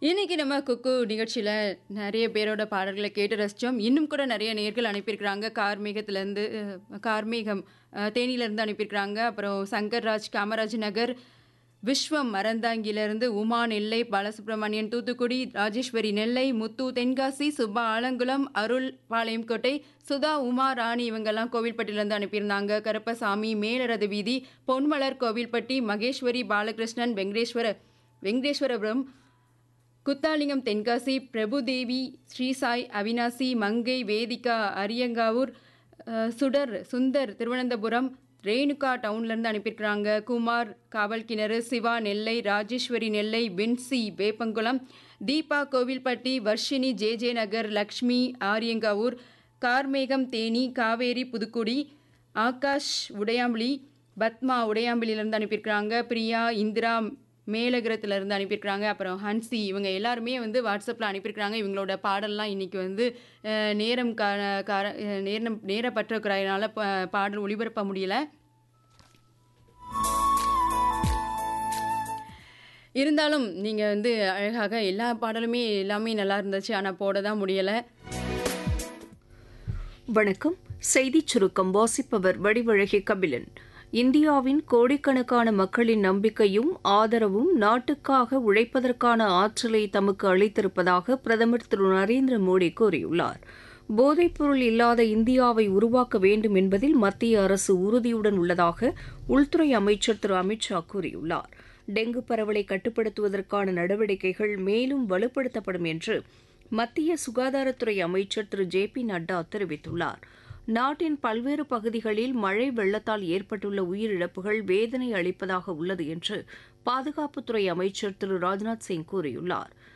இன்னைக்கு நம்ம குக்கு நிகழ்ச்சியில நிறைய பேரோட பாடல்களை கேட்டு ரசிச்சோம். இன்னும் கூட நிறைய நேயர்கள் அனுப்பியிருக்கிறாங்க. கார்மேகத்திலேருந்து கார்மேகம் தேனியிலேருந்து அனுப்பியிருக்கிறாங்க. அப்புறம் சங்கர்ராஜ் காமராஜ் நகர், விஸ்வம் மறந்தாங்கிலிருந்து, உமா நெல்லை, பாலசுப்ரமணியன் தூத்துக்குடி, ராஜேஸ்வரி நெல்லை, முத்து தென்காசி, சுப்பா ஆலங்குளம், அருள் பாளையங்கோட்டை, சுதா உமா ராணி இவங்கெல்லாம் கோவில்பட்டியிலேருந்து அனுப்பியிருந்தாங்க. கருப்பசாமி மேலரத வீதி, பொன்மலர் கோவில்பட்டி, மகேஸ்வரி பாலகிருஷ்ணன் வெங்கடேஸ்வரபுரம், குத்தாலிங்கம் தென்காசி, பிரபுதேவி, ஸ்ரீசாய், அவினாசி, மங்கை, வேதிகா அரியங்காவூர், சுந்தர் திருவனந்தபுரம், ரேணுகா டவுன்லேருந்து அனுப்பியிருக்கிறாங்க. குமார் காவல்கிணறு, சிவா நெல்லை, ராஜேஸ்வரி நெல்லை, வின்சி வேப்பங்குளம், தீபா கோவில்பட்டி, வர்ஷினி ஜே நகர், லக்ஷ்மி ஆரியங்காவூர், கார்மேகம் தேனி, காவேரி புதுக்குடி, ஆகாஷ் உடையாம்புலி, பத்மா உடையாம்புலியிலேருந்து அனுப்பியிருக்கிறாங்க. பிரியா இந்திரா மேலகரத்துலேருந்து அனுப்பியிருக்கிறாங்க. அப்புறம் ஹன்சி இவங்க எல்லாருமே வாட்ஸ்அப்பில் அனுப்பியிருக்கிறாங்க. இவங்களோட பாடல்லாம் இன்றைக்கி நேரம் நேர பற்றாக்குறையினால பாடல் ஒளிபரப்ப முடியல. இருந்தாலும் நீங்கள் அழகாக எல்லா பாடலுமே எல்லாமே நல்லா இருந்துச்சு. ஆனால் போட தான் முடியலை. வணக்கம். செய்திச் சுருக்கம் வாசிப்பவர் வடிவழகி கபிலன். இந்தியாவின் கோடிக்கணக்கான மக்களின் நம்பிக்கையும் ஆதரவும் நாட்டுக்காக உழைப்பதற்கான ஆற்றலை தமக்கு அளித்திருப்பதாக பிரதமர் திரு நரேந்திர மோடி கூறியுள்ளார். போதைப்பொருள் இல்லாத இந்தியாவை உருவாக்க வேண்டும் என்பதில் மத்திய அரசு உறுதியுடன் உள்ளதாக உள்துறை அமைச்சர் திரு அமித்ஷா கூறியுள்ளார். டெங்கு பரவலை கட்டுப்படுத்துவதற்கான நடவடிக்கைகள் மேலும் வலுப்படுத்தப்படும் என்று மத்திய சுகாதாரத்துறை அமைச்சர் திரு பி நட்டா தெரிவித்துள்ளார். நாட்டின் பல்வேறு பகுதிகளில் மழை வெள்ளத்தால் ஏற்பட்டுள்ள உயிரிழப்புகள் வேதனை அளிப்பதாக உள்ளது என்று பாதுகாப்புத்துறை அமைச்சர் திரு ராஜ்நாத் சிங் கூறியுள்ளார்.